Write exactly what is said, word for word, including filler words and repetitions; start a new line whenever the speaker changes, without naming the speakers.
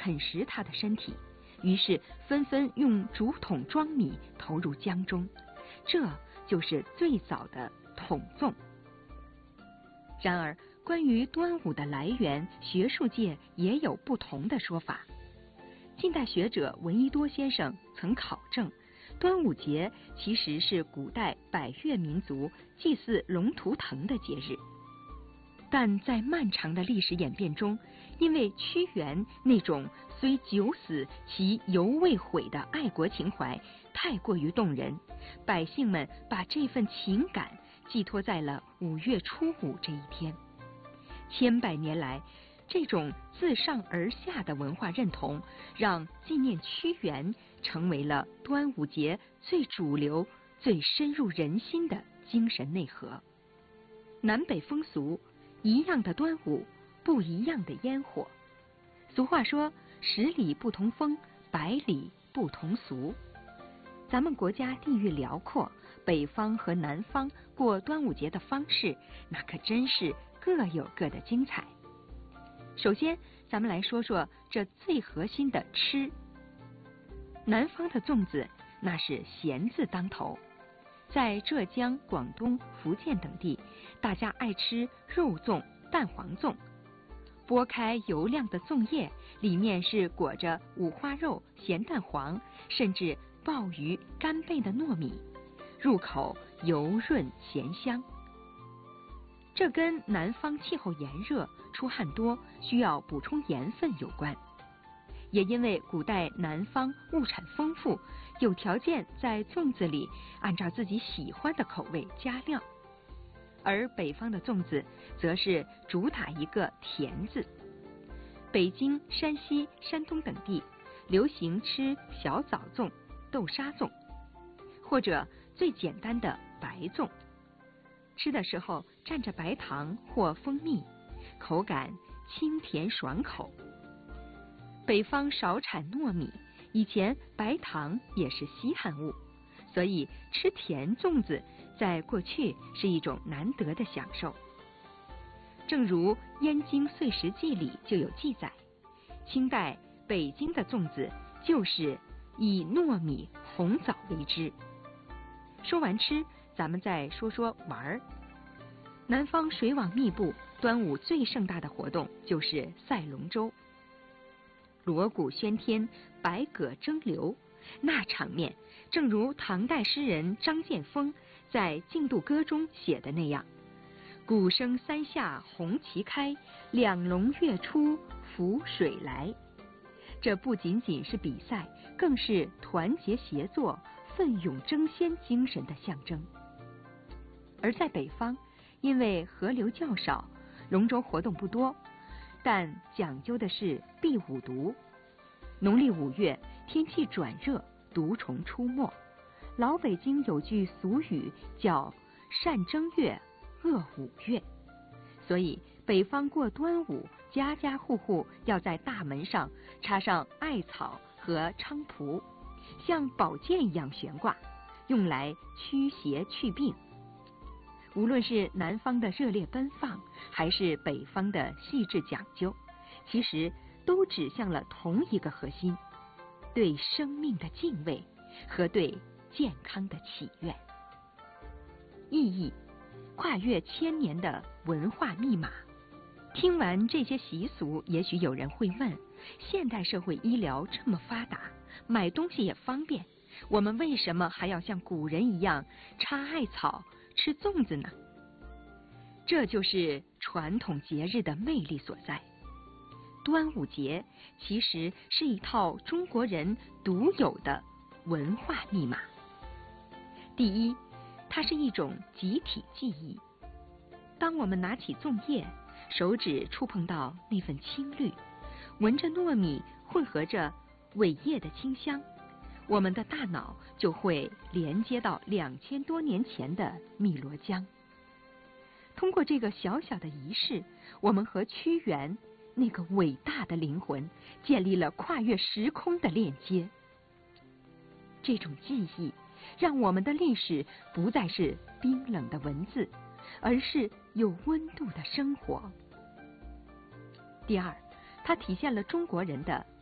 啃食他的身体，于是纷纷用竹筒装米投入江中，这就是最早的统粽。然而，关于端午的来源，学术界也有不同的说法。近代学者闻一多先生曾考证，端午节其实是古代百越民族祭祀龙图腾的节日，但在漫长的历史演变中，因为屈原那种虽九死其犹未悔的爱国情怀太过于动人，百姓们把这份情感寄托在了五月初五这一天。千百年来，这种自上而下的文化认同，让纪念屈原成为了端午节最主流、最深入人心的精神内核。南北风俗，一样的端午，不一样的烟火。俗话说，十里不同风，百里不同俗。咱们国家地域辽阔，北方和南方过端午节的方式，那可真是各有各的精彩。首先，咱们来说说这最核心的吃。南方的粽子，那是咸字当头。在浙江、广东、福建等地，大家爱吃肉粽、蛋黄粽。剥开油亮的粽叶，里面是裹着五花肉、咸蛋黄，甚至鲍鱼、干贝的糯米，入口油润咸香。这跟南方气候炎热、出汗多，需要补充盐分有关。也因为古代南方物产丰富，有条件在粽子里按照自己喜欢的口味加料，而北方的粽子则是主打一个甜字。北京、山西、山东等地流行吃小枣粽、豆沙粽，或者最简单的白粽。吃的时候蘸着白糖或蜂蜜，口感清甜爽口。北方少产糯米，以前白糖也是稀罕物，所以吃甜粽子在过去是一种难得的享受。正如《燕京岁时记》里就有记载，清代北京的粽子就是以糯米、红枣为之。说完吃，咱们再说说玩儿。南方水网密布，端午最盛大的活动就是赛龙舟。锣鼓喧天，百舸争流，那场面正如唐代诗人张建峰在《竞渡歌》中写的那样：鼓声三下红旗开，两龙跃出浮水来。这不仅仅是比赛，更是团结协作、奋勇争先精神的象征。而在北方，因为河流较少，龙舟活动不多，但讲究的是避五毒。农历五月，天气转热，毒虫出没。老北京有句俗语叫善正月，恶五月，所以北方过端午，家家户户要在大门上插上艾草和菖蒲，像宝剑一样悬挂，用来驱邪去病。无论是南方的热烈奔放，还是北方的细致讲究，其实都指向了同一个核心：对生命的敬畏和对健康的祈愿。意义，跨越千年的文化密码。听完这些习俗，也许有人会问：现代社会医疗这么发达，买东西也方便，我们为什么还要像古人一样插艾草、吃粽子呢？这就是传统节日的魅力所在。端午节其实是一套中国人独有的文化密码。第一，它是一种集体记忆。当我们拿起粽叶，手指触碰到那份青绿，闻着糯米混合着苇叶的清香，我们的大脑就会连接到两千多年前的汨罗江。通过这个小小的仪式，我们和屈原那个伟大的灵魂建立了跨越时空的链接。这种记忆让我们的历史不再是冰冷的文字，而是有温度的生活。第二，它体现了中国人的